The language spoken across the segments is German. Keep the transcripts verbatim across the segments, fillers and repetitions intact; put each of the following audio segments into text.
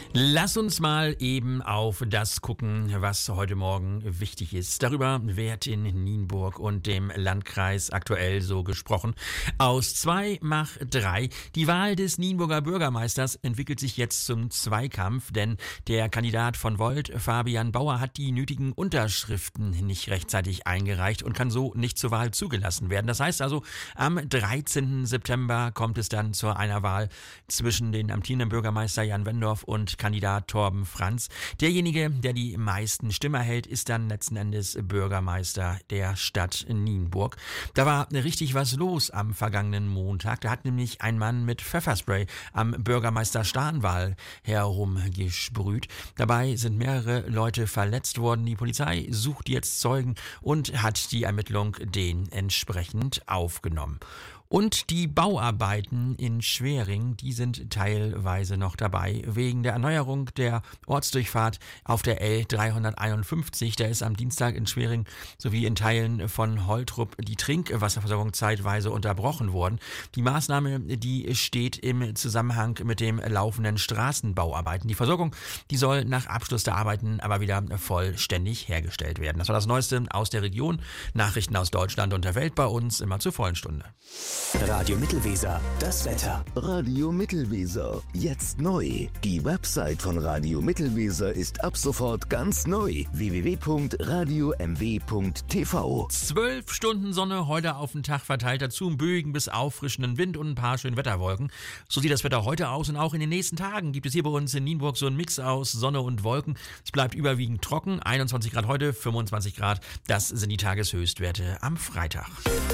Lass uns mal eben auf das gucken, was heute Morgen wichtig ist. Darüber wird in Nienburg und dem Landkreis aktuell so gesprochen. Aus zwei mach drei. Die Wahl des Nienburger Bürgermeisters entwickelt sich jetzt zum Zweikampf, denn der Kandidat von Volt, Fabian Bauer, hat die nötigen Unterschriften nicht rechtzeitig eingereicht und kann so nicht zur Wahl zugelassen werden. Das heißt also, am dreizehnten September kommt es dann zu einer Wahl zwischen den amtierenden Bürgermeister Jan Wendorf und Kandidat Torben Franz. Derjenige, der die meisten Stimmen erhält, ist dann letzten Endes Bürgermeister der Stadt Nienburg. Da war richtig was los am vergangenen Montag. Da hat nämlich ein Mann mit Pfefferspray am Bürgermeister Starnwall herumgesprüht. Dabei sind mehrere Leute verletzt worden. Die Polizei sucht jetzt Zeugen und hat die Ermittlung dementsprechend aufgenommen. Und die Bauarbeiten in Schwering, die sind teilweise noch dabei. Wegen der Erneuerung der Ortsdurchfahrt auf der L dreihunderteinundfünfzig, da ist am Dienstag in Schwering sowie in Teilen von Holtrup die Trinkwasserversorgung zeitweise unterbrochen worden. Die Maßnahme, die steht im Zusammenhang mit dem laufenden Straßenbauarbeiten. Die Versorgung, die soll nach Abschluss der Arbeiten aber wieder vollständig hergestellt werden. Das war das Neueste aus der Region. Nachrichten aus Deutschland und der Welt bei uns immer zur vollen Stunde. Radio Mittelweser, das Wetter. Radio Mittelweser, jetzt neu. Die Website von Radio Mittelweser ist ab sofort ganz neu. w w w punkt radio m w punkt t v. Zwölf Stunden Sonne heute auf den Tag verteilt, dazu einen böigen bis auffrischenden Wind und ein paar schöne Wetterwolken. So sieht das Wetter heute aus und auch in den nächsten Tagen gibt es hier bei uns in Nienburg so einen Mix aus Sonne und Wolken. Es bleibt überwiegend trocken, einundzwanzig Grad heute, fünfundzwanzig Grad, das sind die Tageshöchstwerte am Freitag.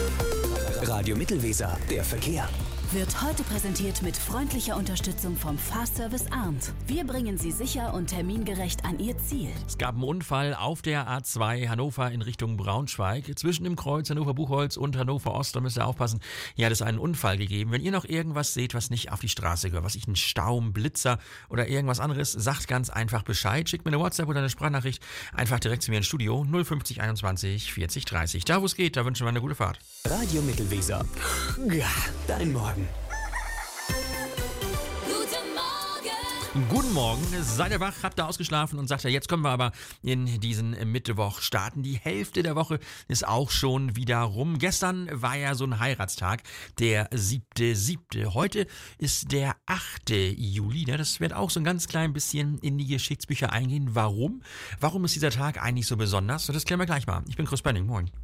Radio Mittelweser, der Verkehr. Wird heute präsentiert mit freundlicher Unterstützung vom Fahrservice Arndt. Wir bringen Sie sicher und termingerecht an Ihr Ziel. Es gab einen Unfall auf der A zwei Hannover in Richtung Braunschweig. Zwischen dem Kreuz Hannover-Buchholz und Hannover-Ost, da müsst ihr aufpassen, hier hat es einen Unfall gegeben. Wenn ihr noch irgendwas seht, was nicht auf die Straße gehört, was ich, ein Staum, Blitzer oder irgendwas anderes, sagt ganz einfach Bescheid. Schickt mir eine WhatsApp oder eine Sprachnachricht einfach direkt zu mir ins Studio null fünfzig einundzwanzig vierzig dreißig. Da wo es geht, da wünschen wir eine gute Fahrt. Radio Mittelweser. Ja, dein Morgen. Guten Morgen, seid ihr wach, habt ihr ausgeschlafen und sagt ja, jetzt können wir aber in diesen Mittwoch starten. Die Hälfte der Woche ist auch schon wieder rum. Gestern war ja so ein Heiratstag, der siebte siebte Heute ist der achte Juli. Das wird auch so ein ganz klein bisschen in die Geschichtsbücher eingehen. Warum? Warum ist dieser Tag eigentlich so besonders? Das klären wir gleich mal. Ich bin Chris Benning, moin.